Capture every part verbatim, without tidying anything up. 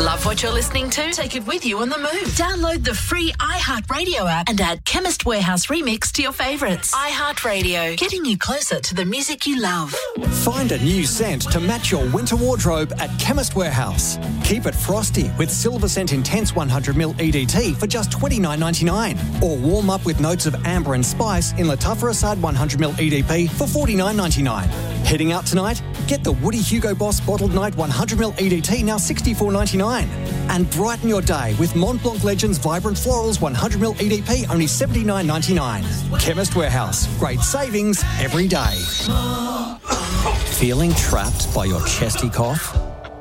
Love what you're listening to? Take it with you on the move. Download the free iHeartRadio app and add Chemist Warehouse Remix to your favourites. iHeartRadio, getting you closer to the music you love. Find a new scent to match your winter wardrobe at Chemist Warehouse. Keep it frosty with Silver Scent Intense one hundred milliliter E D T for just twenty-nine ninety-nine. Or warm up with notes of amber and spice in Lattafa Assad one hundred milliliter E D P for forty-nine ninety-nine. Heading out tonight? Get the Woody Hugo Boss Bottled Night one hundred milliliter E D T now sixty-four ninety-nine. And brighten your day with Mont Blanc Legends Vibrant Florals one hundred milliliter E D P only seventy-nine ninety-nine. Chemist Warehouse. Great savings every day. Feeling trapped by your chesty cough?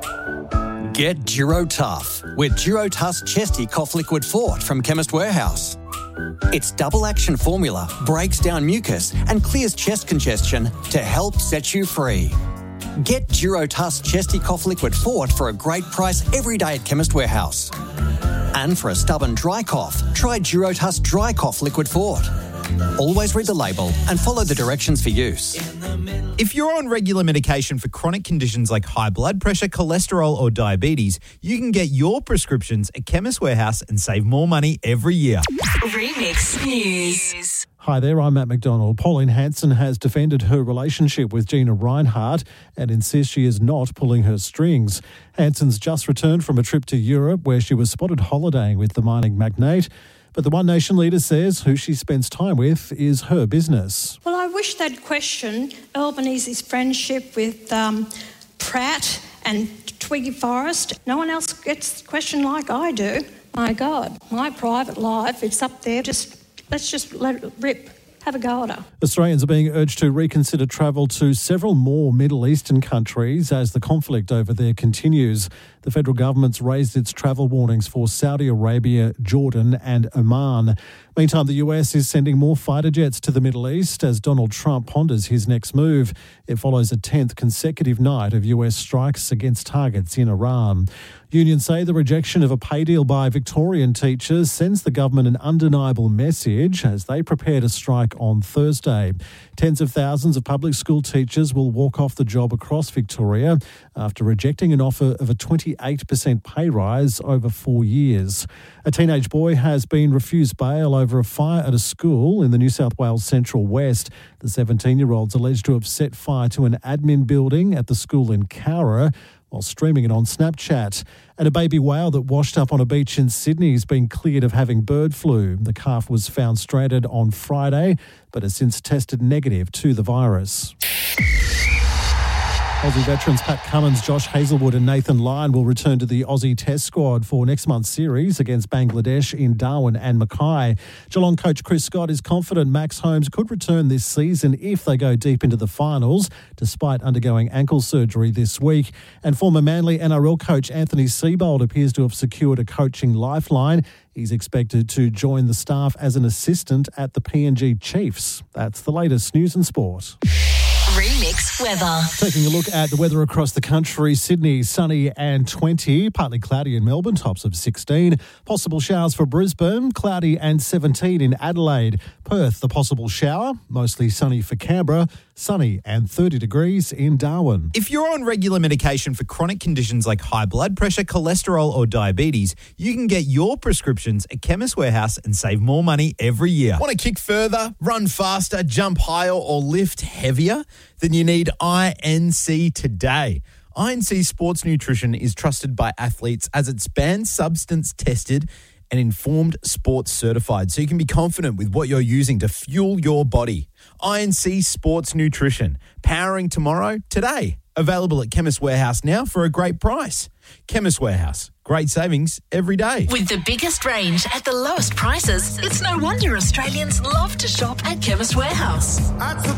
Get Duro Tough with Duro Tuss Chesty Cough Liquid Fort from Chemist Warehouse. Its double action formula breaks down mucus and clears chest congestion to help set you free. Get Duro Tuss Chesty Cough Liquid Fort for a great price every day at Chemist Warehouse. And for a stubborn dry cough, try Duro Tuss Dry Cough Liquid Fort. Always read the label and follow the directions for use. If you're on regular medication for chronic conditions like high blood pressure, cholesterol or diabetes, you can get your prescriptions at Chemist Warehouse and save more money every year. Remix News. Hi there, I'm Matt McDonald. Pauline Hanson has defended her relationship with Gina Reinhardt and insists she is not pulling her strings. Hanson's just returned from a trip to Europe where she was spotted holidaying with the mining magnate. But the One Nation leader says who she spends time with is her business. Well, I wish they'd question Albanese's friendship with um, Pratt and Twiggy Forrest. No one else gets questioned like I do. My God, my private life, it's up there. Just let's just let it rip. Have a go at her. Australians are being urged to reconsider travel to several more Middle Eastern countries as the conflict over there continues. The federal government's raised its travel warnings for Saudi Arabia, Jordan and Oman. Meantime, the U S is sending more fighter jets to the Middle East as Donald Trump ponders his next move. It follows a tenth consecutive night of U S strikes against targets in Iran. Unions say the rejection of a pay deal by Victorian teachers sends the government an undeniable message as they prepare to strike on Thursday. Tens of thousands of public school teachers will walk off the job across Victoria after rejecting an offer of a twenty-eight percent pay rise over four years. A teenage boy has been refused bail over a fire at a school in the New South Wales Central West. The seventeen-year-old's alleged to have set fire to an admin building at the school in Cowra while streaming it on Snapchat. And a baby whale that washed up on a beach in Sydney has been cleared of having bird flu. The calf was found stranded on Friday, but has since tested negative to the virus. Aussie veterans Pat Cummins, Josh Hazlewood and Nathan Lyon will return to the Aussie Test squad for next month's series against Bangladesh in Darwin and Mackay. Geelong coach Chris Scott is confident Max Holmes could return this season if they go deep into the finals, despite undergoing ankle surgery this week. And former Manly N R L coach Anthony Seibold appears to have secured a coaching lifeline. He's expected to join the staff as an assistant at the P N G Chiefs. That's the latest news and sport. Remix weather. Taking a look at the weather across the country. Sydney, sunny and twenty. Partly cloudy in Melbourne, tops of sixteen. Possible showers for Brisbane, cloudy and seventeen in Adelaide. Perth, the possible shower. Mostly sunny for Canberra, sunny and thirty degrees in Darwin. If you're on regular medication for chronic conditions like high blood pressure, cholesterol or diabetes, you can get your prescriptions at Chemist Warehouse and save more money every year. Want to kick further, run faster, jump higher or lift heavier? Then you need I N C today. I N C Sports Nutrition is trusted by athletes as it's banned substance tested and informed sports certified, so you can be confident with what you're using to fuel your body. I N C Sports Nutrition, powering tomorrow, today. Available at Chemist Warehouse now for a great price. Chemist Warehouse, great savings every day. With the biggest range at the lowest prices, it's no wonder Australians love to shop at Chemist Warehouse.